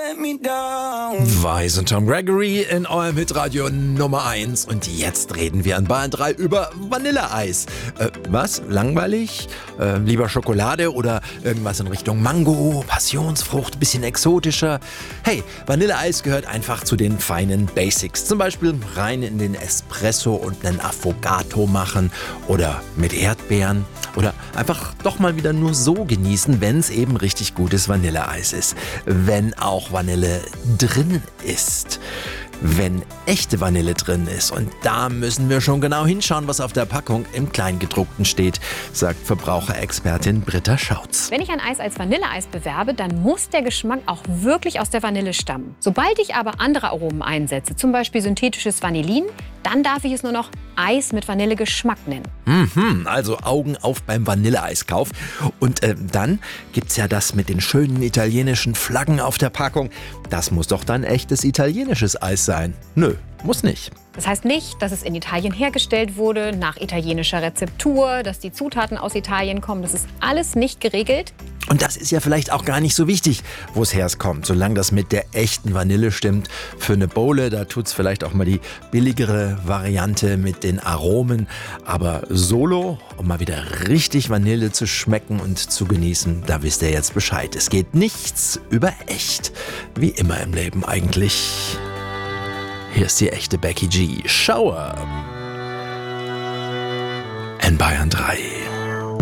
Weiß und Tom Gregory in eurem Hitradio Nummer 1. Und jetzt reden wir an Bayern 3 über Vanilleeis. Was? Langweilig? Lieber Schokolade oder irgendwas in Richtung Mango, Passionsfrucht, bisschen exotischer? Hey, Vanilleeis gehört einfach zu den feinen Basics. Zum Beispiel rein in den Espresso und einen Affogato machen oder mit Erdbeeren. Oder einfach doch mal wieder nur so genießen, wenn es eben richtig gutes Vanilleeis ist. Wenn auch Vanille drin ist. Wenn echte Vanille drin ist. Und da müssen wir schon genau hinschauen, was auf der Packung im Kleingedruckten steht, sagt Verbraucherexpertin Britta Schautz. Wenn ich ein Eis als Vanilleeis bewerbe, dann muss der Geschmack auch wirklich aus der Vanille stammen. Sobald ich aber andere Aromen einsetze, zum Beispiel synthetisches Vanillin, dann darf ich es nur noch Eis mit Vanillegeschmack nennen. Also Augen auf beim Vanilleeiskauf. Und dann gibt's ja das mit den schönen italienischen Flaggen auf der Packung. Das muss doch dann echtes italienisches Eis sein. Nö, muss nicht. Das heißt nicht, dass es in Italien hergestellt wurde, nach italienischer Rezeptur, dass die Zutaten aus Italien kommen. Das ist alles nicht geregelt. Und das ist ja vielleicht auch gar nicht so wichtig, wo es herkommt, solange das mit der echten Vanille stimmt. Für eine Bowle, da tut's vielleicht auch mal die billigere Variante mit den Aromen. Aber solo, um mal wieder richtig Vanille zu schmecken und zu genießen, da wisst ihr jetzt Bescheid. Es geht nichts über echt. Wie immer im Leben eigentlich. Hier ist die echte Becky G. Shower. In Bayern 3.